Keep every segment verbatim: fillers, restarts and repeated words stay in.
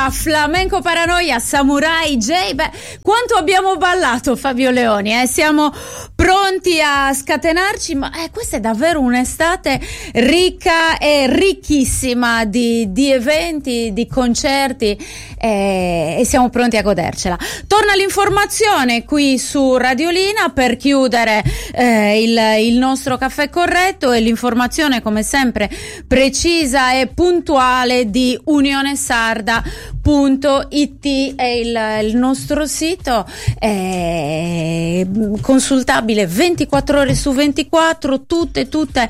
era Flamenco Paranoia, Samurai J. Beh, quanto abbiamo ballato, Fabio Leoni, eh? Siamo pronti a scatenarci, ma eh, questa è davvero un'estate ricca e ricchissima di, di eventi, di concerti, eh, e siamo pronti a godercela. Torna l'informazione qui su Radiolina per chiudere eh, il, il nostro caffè corretto, e l'informazione come sempre precisa e puntuale di unione sarda punto it è il, il nostro sito, è consultabile ventiquattro ore su ventiquattro, tutte tutte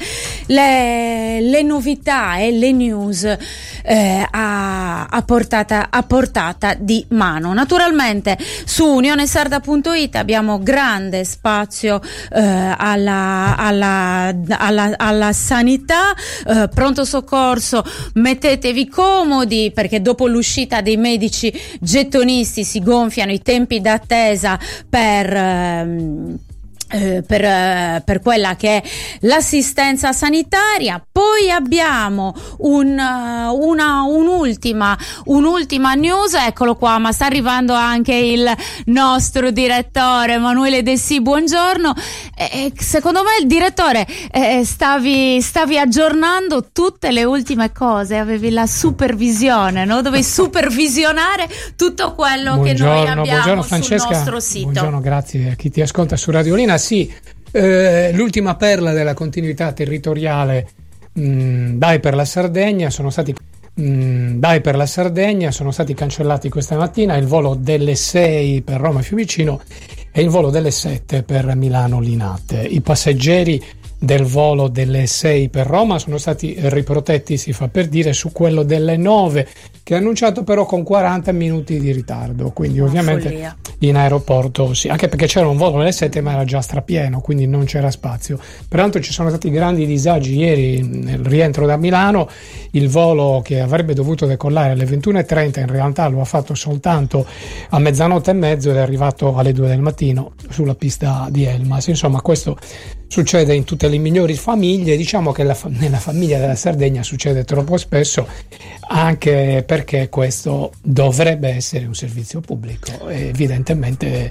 le, le novità e le news eh, a, a, portata, a portata di mano. Naturalmente su unione sarda punto it abbiamo grande spazio eh, alla, alla, alla, alla sanità, eh, pronto soccorso, mettetevi comodi perché dopo l'uscita dei medici gettonisti si gonfiano i tempi d'attesa per ehm, Eh, per, eh, per quella che è l'assistenza sanitaria. Poi abbiamo un, uh, una, un'ultima un'ultima news, eccolo qua, ma sta arrivando anche il nostro direttore Emanuele Dessì, buongiorno. Eh, secondo me il direttore eh, stavi, stavi aggiornando tutte le ultime cose, avevi la supervisione, no? Dovevi supervisionare tutto quello buongiorno, che noi abbiamo buongiorno, sul Francesca. Nostro sito. Buongiorno, grazie a chi ti ascolta su Radiolina. Sì, eh, l'ultima perla della continuità territoriale, mh, dai per la Sardegna, sono stati mh, dai per la Sardegna sono stati cancellati questa mattina il volo delle sei per Roma Fiumicino e il volo delle sette per Milano Linate. I passeggeri del volo delle sei per Roma sono stati riprotetti, si fa per dire, su quello delle nove, che è annunciato però con quaranta minuti di ritardo, quindi Una ovviamente follia. In aeroporto sì, anche perché c'era un volo alle sette ma era già strapieno, quindi non c'era spazio. Peraltro ci sono stati grandi disagi ieri nel rientro da Milano. Il volo che avrebbe dovuto decollare alle ventuno e trenta in realtà lo ha fatto soltanto a mezzanotte e mezzo ed è arrivato alle due del mattino sulla pista di Elmas. Insomma, questo succede in tutte le migliori famiglie. Diciamo che la, nella famiglia della Sardegna succede troppo spesso, anche perché questo dovrebbe essere un servizio pubblico. Evidentemente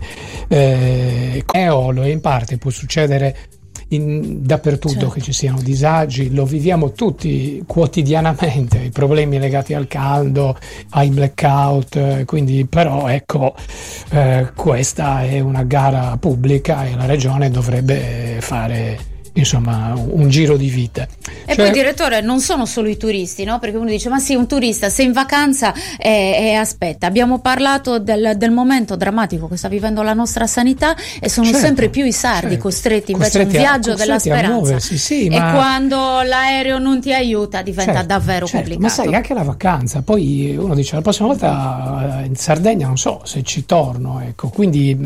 eh, o lo è in parte, può succedere in, dappertutto, certo, che ci siano disagi, lo viviamo tutti quotidianamente, i problemi legati al caldo, ai blackout, quindi però ecco eh, questa è una gara pubblica e la regione dovrebbe fare insomma un giro di vite. E cioè, poi direttore, non sono solo i turisti, no? Perché uno dice ma sì, un turista sei in vacanza e, e aspetta, abbiamo parlato del, del momento drammatico che sta vivendo la nostra sanità e sono certo, sempre più i sardi certo. costretti invece costretti a un viaggio a, della speranza muoversi, sì, e ma... quando l'aereo non ti aiuta diventa certo, davvero certo, complicato. Ma sai, anche la vacanza, poi uno dice la prossima volta in Sardegna non so se ci torno, ecco, quindi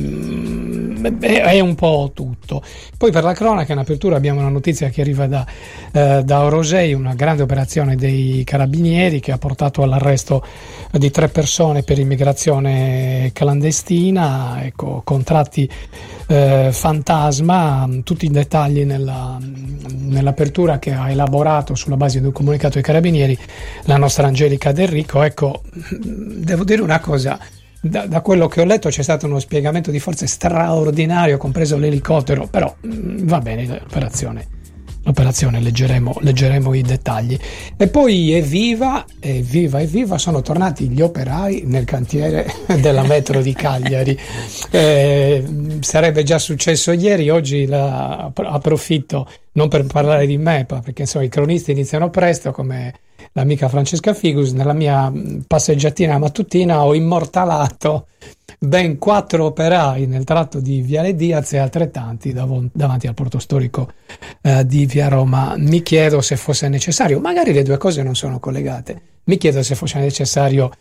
mh, è un po' tutto. Poi per la cronaca in apertura abbiamo una notizia che arriva da, eh, da Orosei, una grande operazione dei carabinieri che ha portato all'arresto di tre persone per immigrazione clandestina, ecco, contratti eh, fantasma, tutti i dettagli nella, nell'apertura che ha elaborato sulla base di un comunicato ai carabinieri la nostra Angelica Del Rico. Ecco, devo dire una cosa. Da, da quello che ho letto c'è stato uno spiegamento di forze straordinario, compreso l'elicottero, però mh, va bene l'operazione, l'operazione leggeremo, leggeremo i dettagli. E poi evviva, evviva, evviva, sono tornati gli operai nel cantiere della metro di Cagliari. Eh, sarebbe già successo ieri, oggi la, approfitto non per parlare di me, perché insomma i cronisti iniziano presto, come l'amica Francesca Figus. Nella mia passeggiatina mattutina ho immortalato ben quattro operai nel tratto di Viale Diaz e altrettanti dav- davanti al porto storico eh, di Via Roma. Mi chiedo se fosse necessario, magari le due cose non sono collegate, mi chiedo se fosse necessario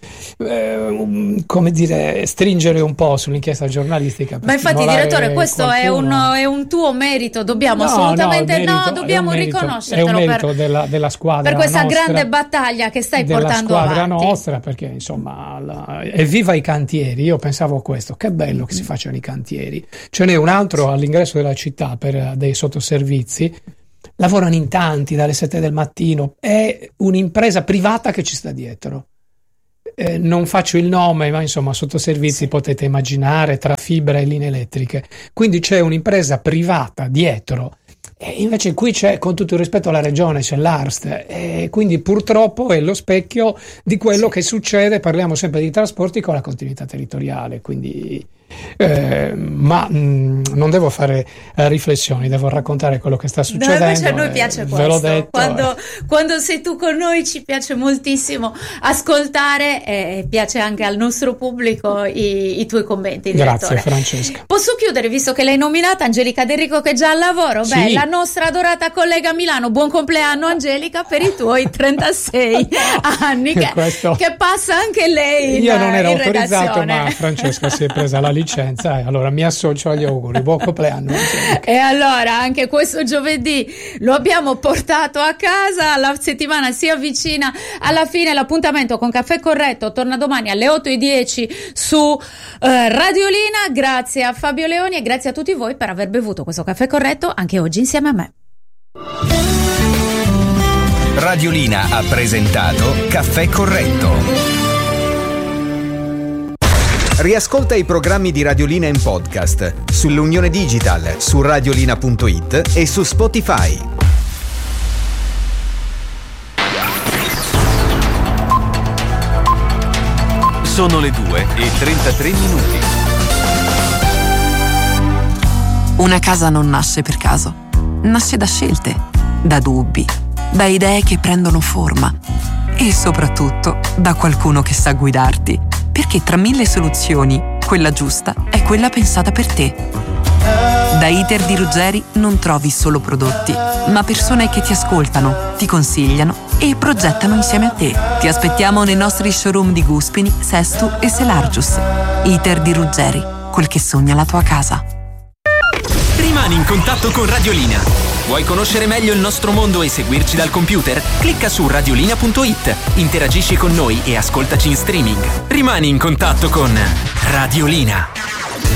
eh, come dire, stringere un po' sull'inchiesta giornalistica. Ma infatti direttore, questo è un, è un tuo merito, dobbiamo no, assolutamente no, merito, no dobbiamo merito, riconoscertelo è un merito per, della, della squadra per questa nostra, grande battaglia che stai portando avanti. Della squadra nostra, perché insomma la, evviva i cantieri. Io pensavo questo, che bello che si facciano i cantieri. Ce n'è un altro all'ingresso della città per dei sottoservizi, lavorano in tanti dalle sette del mattino, è un'impresa privata che ci sta dietro. eh, non faccio il nome, ma insomma sottoservizi sì. Potete immaginare tra fibra e linee elettriche, quindi c'è un'impresa privata dietro. E invece qui c'è, con tutto il rispetto alla regione, c'è l'A R S T, e quindi purtroppo è lo specchio di quello sì. che succede. Parliamo sempre di trasporti con la continuità territoriale, quindi eh, ma mh, non devo fare eh, riflessioni, devo raccontare quello che sta succedendo. No, invece a noi piace eh, questo, ve l'ho detto, quando, eh. quando sei tu con noi ci piace moltissimo ascoltare e piace anche al nostro pubblico i, i tuoi commenti, direttore. Grazie Francesca. Posso chiudere, visto che l'hai nominata Angelica De Rico, che è già al lavoro? Sì. Beh, la nostra adorata collega a Milano, buon compleanno Angelica per i tuoi trentasei anni, che, Questo... che passa anche lei in, io non ero in autorizzato, redazione. ma Francesca si è presa la licenza e allora mi associo agli auguri. Buon compleanno Angelica. E allora anche questo giovedì lo abbiamo portato a casa, la settimana si avvicina alla fine, l'appuntamento con Caffè Corretto torna domani alle otto e dieci su eh, Radiolina. Grazie a Fabio Leoni e grazie a tutti voi per aver bevuto questo Caffè Corretto anche oggi insieme a me. Radiolina ha presentato Caffè Corretto. Riascolta i programmi di Radiolina in podcast sull'Unione Digital, su radiolina punto it e su Spotify. Sono le due e trentatré minuti. Una casa non nasce per caso, nasce da scelte, da dubbi, da idee che prendono forma e soprattutto da qualcuno che sa guidarti, perché tra mille soluzioni, quella giusta è quella pensata per te. Da Iter di Ruggeri non trovi solo prodotti, ma persone che ti ascoltano, ti consigliano e progettano insieme a te. Ti aspettiamo nei nostri showroom di Guspini, Sestu e Selargius. Iter di Ruggeri, quel che sogna la tua casa. Rimani in contatto con Radiolina. Vuoi conoscere meglio il nostro mondo e seguirci dal computer? Clicca su radiolina punto it, interagisci con noi e ascoltaci in streaming. Rimani in contatto con Radiolina.